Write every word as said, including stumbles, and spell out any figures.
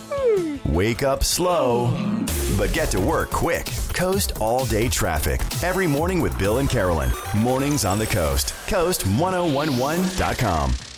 Wake up slow, but get to work quick. Coast all day traffic. Every morning with Bill and Carolyn. Mornings on the Coast. Coast ten eleven dot com.